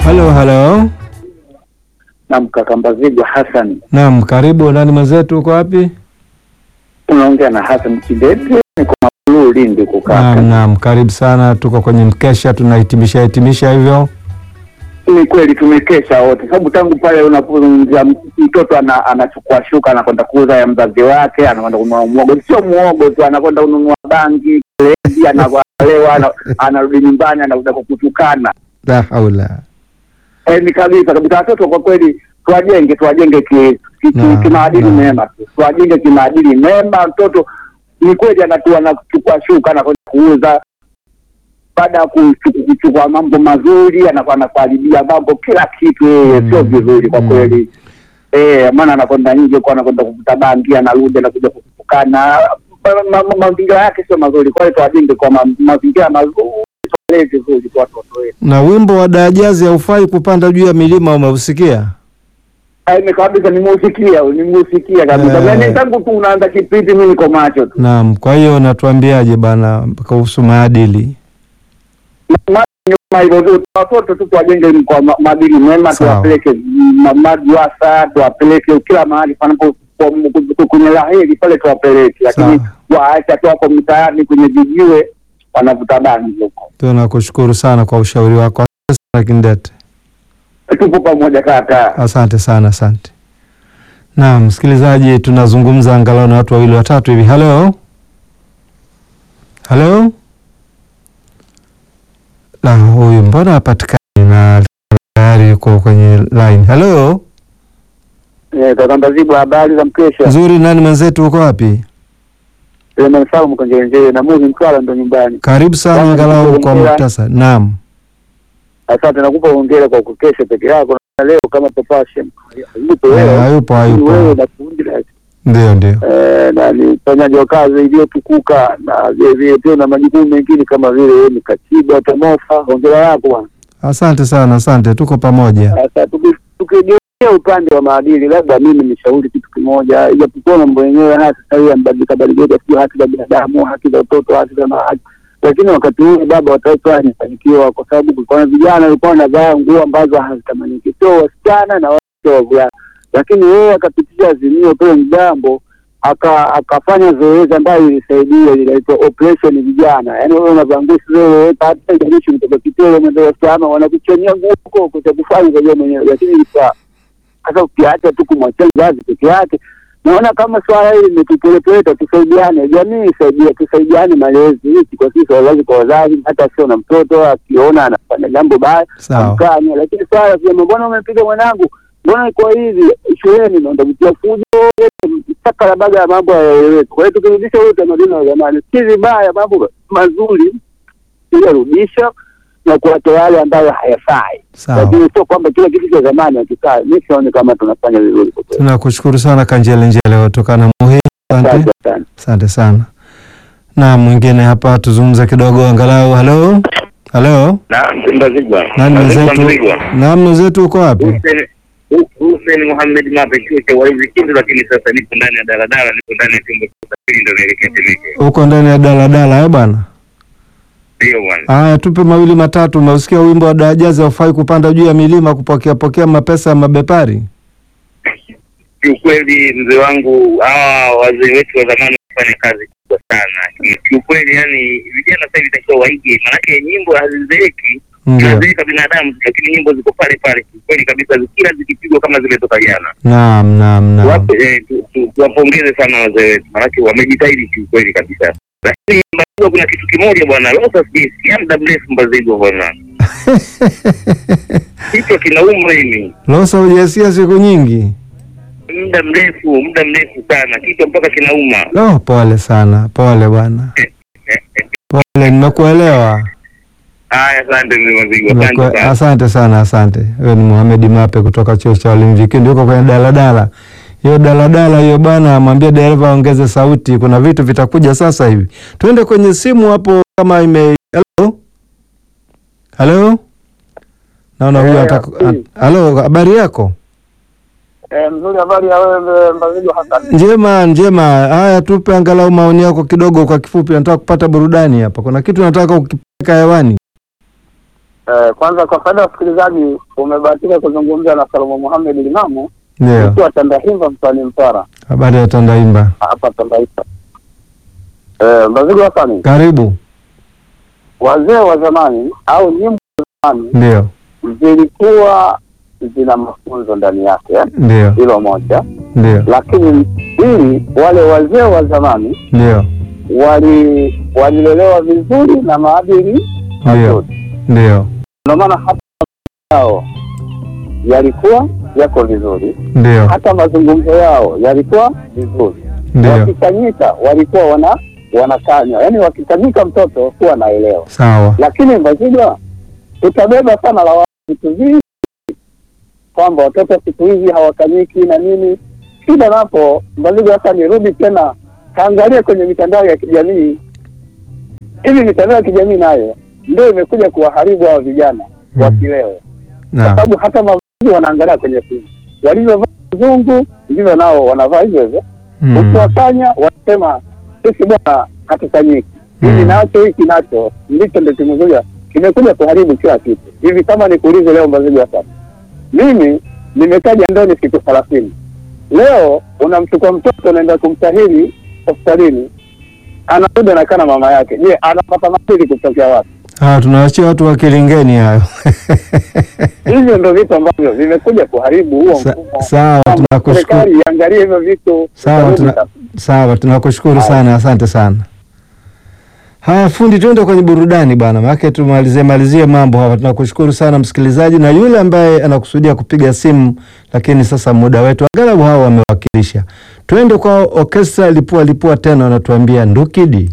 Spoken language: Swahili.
Halo. Naam, kaka Mbazigwa Hassan. Naam, karibu. Nani mwenzetu, uko wapi? Tunaongea na Hassan Kidete, niko Mapulu Lindi kaka. Naam, karibu sana. Tuko kwenye mkesha, tunahitimisha hivyo. Ni kweli tumekesha wote. Sababu tangu pale unapozungumzia mtoto anachukua shuka anakwenda kuuza ya mzazi wake, anakwenda kununua muogo. Sio muogo tu, anakwenda kununua bangi, kulevy, anavalewa, anarudi nyumbani anakuja kukutukana. La haula. Ni kabisa watoto kwa kweli tuwajenge kimaadili mema. Tuwajenge kimaadili mema. Mtoto ni kweli anachukua shuka anakwenda kuuza, baada ya kuchukua mambo mazuri anakuharibia mambo kila kitu. Sio vizuri kwa kweli. Maana anakwenda nje kwa anakwenda kuvuta bangi, anarudi anakuja kutukana. Mazingira yake sio mazuri. Kwa hiyo tuwajenge kwa mazingira mazuri, tuwalee vizuri kwa watoto wetu. Na wimbo wa Dajazi haufai kupanda juu ya milima, umeusikia? Kabisa nimeusikia kabisa. Yaani tangu tu unaanza kipindi mimi niko macho tu. Naam, kwa hiyo natuambiaje bana kuhusu maadili? Watoto tu tuwajenge kwa maadili mema, tuwapeleke madrasa, tuwapeleke kila mahali panapo kwenye laheri pale tuwapeleke. Lakini waacha tu wako mtaani kwenye vijiwe wanavuta bangi huko. Tunakushukuru sana kwa ushauri wako. Asante Kindete. Tupo pamoja kaka. Asante sana, asante. Naam, msikilizaji, tunazungumza angalau na watu wawili watatu hivi. Halo. La, huyu mbona hapatikani na tayari yuko kwenye line. Halo. Kaka Mbazigwa, habari za mkesha? Nzuri. Nani mwenzetu, uko wapi? Msalmu Kanjelenjele na Mungu Mtwala ndo nyumbani. Karibu sana angalau kwa muhtasari. Naam. Asante, nakupa hongera kwa kukesha peke yako na leo kama papashem. Hayupo. Wewe na kundi la. Ndio. Na ni fanyaji wa kazi iliyotukuka na vile pia na majukumu mengine kama vile wewe ni katibu Tomofa. Hongera yako bwana. Asante sana, asante. Tuko pamoja. Sasa tukigeukia upande wa maadili, labda mimi nishauri kitu kimoja, ijapokuwa mambo yenyewe hata sasa yanabadilika, sio haki za binadamu, haki za watoto, haki za mahali. Lakini wakati huu baba watoto wanafanikiwa kwa sababu kuna vijana walikuwa wanavaa nguo ambazo hazitamaniki, sio wasichana na wavulana. Lakini yeye akapitisha azimio pale Mgambo, akafanya zoezi ambayo ilisaidia, inaitwa operation vijana. Yaani wewe unavangusha wewe hata janishi mtoto kitoro mwendeleo sana wanakuchania nguo huko kwa kufanya kwa mwenyewe. Lakini ilikuwa sasa ukiacha tu kumwachia mzazi peke yake, naona kama swala hili limetupolepoleta. Tusaidiane, jamii tusaidiane malezi hizi kwa sisi wazazi kwa wazazi. Hata sio na mtoto akiona anafanya jambo baya amkanya, lakini swala sema mbona umepiga mwanangu, mbona iko hivi shuleni, naenda kutia fujo saka la baga ya mambo yaeleweke. Kwa hiyo tukirudisha wote tamaduni wa zamani, si vibaya, mambo mazuri tunarudisha na kuacha yale ambayo hayafai. Lakini sio kwamba kila kitu cha zamani hakikai. Mimi sioni kama tunafanya vizuri kwa kweli. Tunakushukuru sana Kanjelenjele kutoka na Muhi. Asante sana. Na mwingine hapa tuzungumze kidogo angalau. Halo. Naam, Mbazigwa. Naam, mwenzetu uko wapi? Hussein Mohamed Mape kwa hivi kitu, lakini sasa nipo ndani ya daladala, nipo ndani ya chombo cha usafiri ndio naelekea Temeke. Uko ndani ya daladala bwana? Ndio bwana. Haya, tupe mawili matatu. Umeusikia wimbo wa Dajazi haufai kupanda juu ya milima kupokea mapesa ya mabepari? Kiukweli mzee wangu, hawa wazee wetu wa zamani wanafanya kazi kubwa sana. Kiukweli yani vijana sasa hivi takiwa waige, maana nyimbo hazizeeki. Zinazeeka binadamu, lakini nyimbo ziko pale pale. Kiukweli kabisa kila zikipigwa kama zile toka jana. Naam. Tuwapongeze sana wazee wetu, maana wamejitahidi kiukweli kabisa. Lakini Mbazigwa, kuna kitu kimoja bwana, Losa sikia muda mrefu Mbazigwa bwana. Kitu kinauma mimi. Losa hujasikia siku nyingi? Muda mrefu sana. Kitu mpaka kinauma. Pole sana. Pole bwana. Pole, nimekuelewa. Asante Mbazigwa. Asante sana. Wewe ni Mohamed Mape kutoka chuo cha walimu Vikindi, uko kwenye daladala. Hiyo daladala hiyo bana, mwambie dereva ongeze sauti, kuna vitu vitakuja sasa hivi. Twende kwenye simu hapo kama ime. Halo. Naona huyu anataka. Halo, habari yako? Mzuri, habari ya wewe Mbazigwa Hassan? Njema. Haya, tupe angalau maoni yako kidogo kwa kifupi, nataka kupata burudani hapa. Kuna kitu nataka ukipeka hewani. Kwanza kwa faida ya wasikilizaji, umebahatika kuzungumza na Salomo Mohamed Limamu, Ndio. mtu wa Tandahimba mkoani Mtwara. Habari ya Tandahimba. Hapa Tandahimba. Mbazigu Hasani. Karibu. Wazee wa zamani au nyimbo za zamani Ndio. zilikuwa zina mafunzo ndani yake. Ndio. Hilo moja. Ndio. Lakini ili wale wazee wa zamani Ndio. walilelewa vizuri na maadili Ndio. mazuri. Ndio. Ndio maana hata yao yalikuwa yako vizuri. Ndio. Hata mazungumzo yao yalikuwa vizuri. Ndio. Wakikanyika walikuwa wanakanya. Yaani wakikanyika mtoto huwa anaelewa. Sawa. Lakini Mbazigwa tutabeba sana la vitu vingi kwamba watoto siku hizi hawakanyiki na nini. Shida napo Mbazigwa, hata nirudi tena kaangalia kwenye mitandao ya kijamii. Hivi mitandao ya kijamii nayo ndio imekuja kuwaharibu hao vijana wa kileo. Kwa sababu hata mavazi wanaangalia kwenye simu. Walivyovaa wazungu ndivyo nao wanavaa hivyo hivyo. Ukiwafanya wanasema sisi bwana hatukanyiki. Hivi nacho hiki nacho ndicho ndio timuzuia kimekuja kuharibu kila kitu. Hivi kama nikuulize leo Mbazigwa sasa. Mimi nimekaja ndani siku 30. Leo unamchukua mtoto unaenda kumsahili hospitalini. Anarudi anakaa na mama yake. Je, anapata maadili kutokea wapi? Tunaachia watu wa Kilingeni hayo. Hivyo ndio vitu ambavyo vimekuja kuharibu huo mfumo. Sawa, tunakushukuru. Serikali iangalie hivyo vitu. Sawa, tunakushukuru sana, asante sana. Haya fundi, tuende kwenye burudani bwana. Maana tumalizie mambo hapa. Tunakushukuru sana msikilizaji na yule ambaye anakusudia kupiga simu, lakini sasa muda wetu angalau hao wamewakilisha. Twende kwa orchestra Lipua Lipua tena wanatuambia Ndukidi.